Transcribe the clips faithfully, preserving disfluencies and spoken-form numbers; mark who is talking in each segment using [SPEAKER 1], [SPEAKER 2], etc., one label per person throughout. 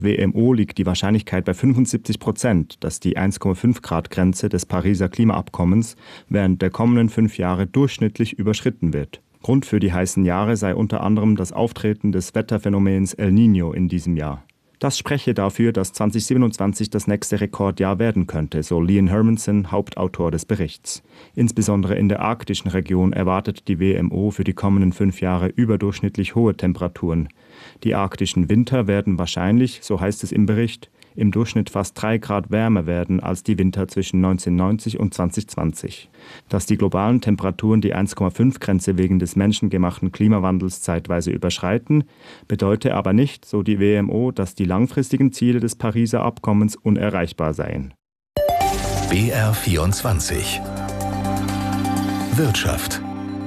[SPEAKER 1] W M O liegt die Wahrscheinlichkeit bei fünfundsiebzig Prozent, dass die eins Komma fünf Grad Grenze des Pariser Klimaabkommens während der kommenden fünf Jahre durchschnittlich überschritten wird. Grund für die heißen Jahre sei unter anderem das Auftreten des Wetterphänomens El Niño in diesem Jahr. Das spreche dafür, dass zweitausendsiebenundzwanzig das nächste Rekordjahr werden könnte, so Lian Hermanson, Hauptautor des Berichts. Insbesondere in der arktischen Region erwartet die W M O für die kommenden fünf Jahre überdurchschnittlich hohe Temperaturen. Die arktischen Winter werden wahrscheinlich, so heißt es im Bericht, im Durchschnitt fast drei Grad wärmer werden als die Winter zwischen neunzehnhundertneunzig und zweitausendzwanzig. Dass die globalen Temperaturen die eins Komma fünf Grenze wegen des menschengemachten Klimawandels zeitweise überschreiten, bedeutet aber nicht, so die W M O, dass die langfristigen Ziele des Pariser Abkommens unerreichbar seien.
[SPEAKER 2] B R vierundzwanzig Wirtschaft.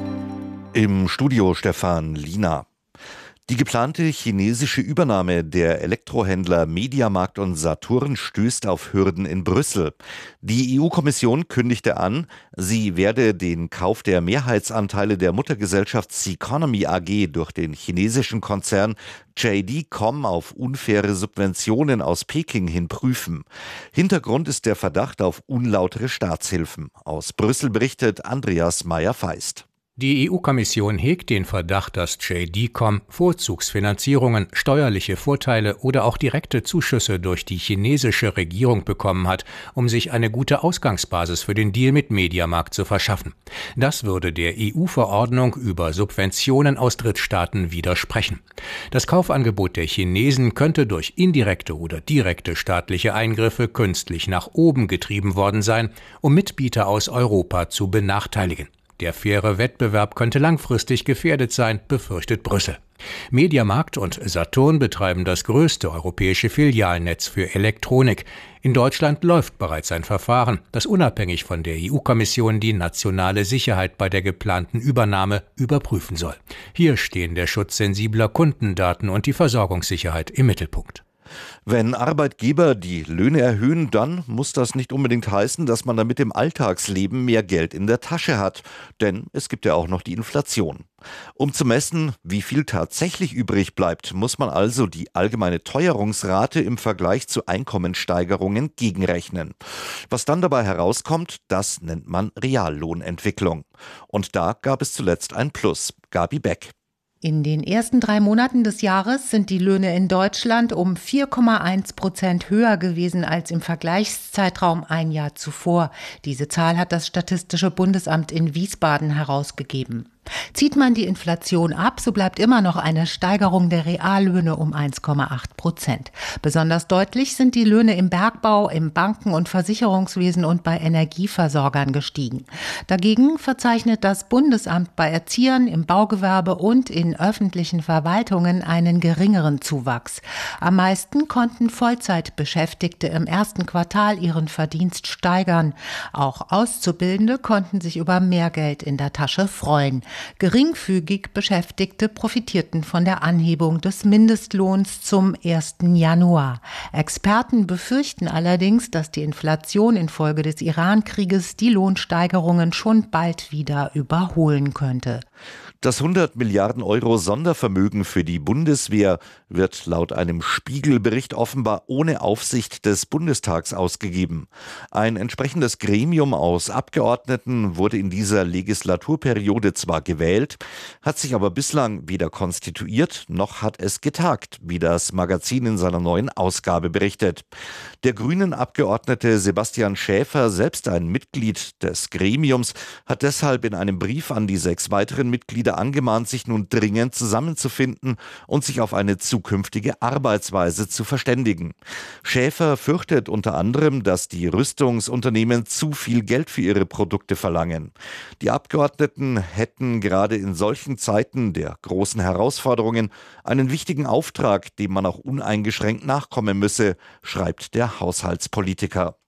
[SPEAKER 3] Im Studio Stefan Liener. Die geplante chinesische Übernahme der Elektrohändler Mediamarkt und Saturn stößt auf Hürden in Brüssel. Die E U-Kommission kündigte an, sie werde den Kauf der Mehrheitsanteile der Muttergesellschaft Ceconomy A G durch den chinesischen Konzern J D Punkt com auf unfaire Subventionen aus Peking hin prüfen. Hintergrund ist der Verdacht auf unlautere Staatshilfen. Aus Brüssel berichtet Andreas Meyer-Feist.
[SPEAKER 4] Die E U-Kommission hegt den Verdacht, dass J D Punkt com Vorzugsfinanzierungen, steuerliche Vorteile oder auch direkte Zuschüsse durch die chinesische Regierung bekommen hat, um sich eine gute Ausgangsbasis für den Deal mit Mediamarkt zu verschaffen. Das würde der E U-Verordnung über Subventionen aus Drittstaaten widersprechen. Das Kaufangebot der Chinesen könnte durch indirekte oder direkte staatliche Eingriffe künstlich nach oben getrieben worden sein, um Mitbieter aus Europa zu benachteiligen. Der faire Wettbewerb könnte langfristig gefährdet sein, befürchtet Brüssel. Mediamarkt und Saturn betreiben das größte europäische Filialnetz für Elektronik. In Deutschland läuft bereits ein Verfahren, das unabhängig von der E U-Kommission die nationale Sicherheit bei der geplanten Übernahme überprüfen soll. Hier stehen der Schutz sensibler Kundendaten und die Versorgungssicherheit im Mittelpunkt.
[SPEAKER 3] Wenn Arbeitgeber die Löhne erhöhen, dann muss das nicht unbedingt heißen, dass man damit im Alltagsleben mehr Geld in der Tasche hat. Denn es gibt ja auch noch die Inflation. Um zu messen, wie viel tatsächlich übrig bleibt, muss man also die allgemeine Teuerungsrate im Vergleich zu Einkommenssteigerungen gegenrechnen. Was dann dabei herauskommt, das nennt man Reallohnentwicklung. Und da gab es zuletzt ein Plus. Gabi Beck.
[SPEAKER 5] In den ersten drei Monaten des Jahres sind die Löhne in Deutschland um vier Komma eins Prozent höher gewesen als im Vergleichszeitraum ein Jahr zuvor. Diese Zahl hat das Statistische Bundesamt in Wiesbaden herausgegeben. Zieht man die Inflation ab, so bleibt immer noch eine Steigerung der Reallöhne um eins Komma acht Prozent. Besonders deutlich sind die Löhne im Bergbau, im Banken- und Versicherungswesen und bei Energieversorgern gestiegen. Dagegen verzeichnet das Bundesamt bei Erziehern, im Baugewerbe und in öffentlichen Verwaltungen einen geringeren Zuwachs. Am meisten konnten Vollzeitbeschäftigte im ersten Quartal ihren Verdienst steigern. Auch Auszubildende konnten sich über mehr Geld in der Tasche freuen. Geringfügig Beschäftigte profitierten von der Anhebung des Mindestlohns zum ersten Januar. Experten befürchten allerdings, dass die Inflation infolge des Iran-Krieges die Lohnsteigerungen schon bald wieder überholen könnte.
[SPEAKER 3] Das hundert Milliarden Euro Sondervermögen für die Bundeswehr wird laut einem Spiegelbericht offenbar ohne Aufsicht des Bundestags ausgegeben. Ein entsprechendes Gremium aus Abgeordneten wurde in dieser Legislaturperiode zwar gewählt, hat sich aber bislang weder konstituiert noch hat es getagt, wie das Magazin in seiner neuen Ausgabe berichtet. Der Grünen-Abgeordnete Sebastian Schäfer, selbst ein Mitglied des Gremiums, hat deshalb in einem Brief an die sechs weiteren Mitglieder angemahnt, sich nun dringend zusammenzufinden und sich auf eine zukünftige Arbeitsweise zu verständigen. Schäfer fürchtet unter anderem, dass die Rüstungsunternehmen zu viel Geld für ihre Produkte verlangen. Die Abgeordneten hätten gerade in solchen Zeiten der großen Herausforderungen einen wichtigen Auftrag, dem man auch uneingeschränkt nachkommen müsse, schreibt der Haushaltspolitiker.